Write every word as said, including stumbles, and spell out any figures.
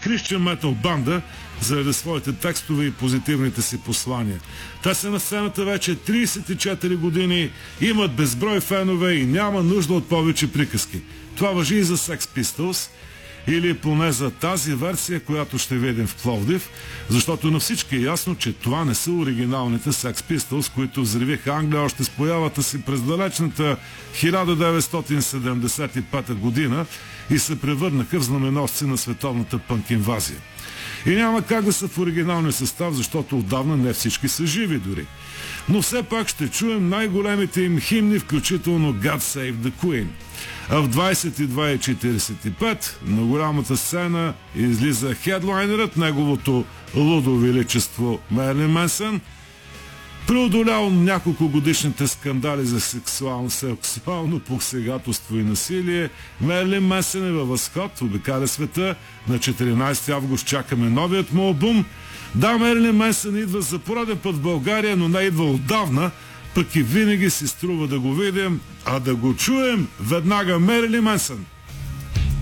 Christian Metal банда заради своите текстове и позитивните си послания. Те са на сцената вече трийсет и четири години, имат безброй фенове и няма нужда от повече приказки. Това важи и за Sex Pistols, или поне за тази версия, която ще видим в Пловдив, защото на всички е ясно, че това не са оригиналните Sex Pistols, които взривиха Англия още с появата си през далечната хиляда деветстотин седемдесет и пета година и се превърнаха в знаменосци на световната пънк инвазия. И няма как да са в оригиналния състав, защото отдавна не всички са живи дори. Но все пак ще чуем най-големите им химни, включително God Save the Queen. А в двайсет и две и четирийсет и пет на голямата сцена излиза хедлайнерът, неговото лудо величество Мерлин Менсън, преодолял няколко годишните скандали за сексуално, сексуално посегателство и насилие. Мерлин Менсън е във възход, обикаля света. На четиринайсети август чакаме новият му албум. Да, Мерлин Менсън идва за пореден път в България, но не идва отдавна, пък и винаги си струва да го видим, а да го чуем веднага. Мерлин Менсън.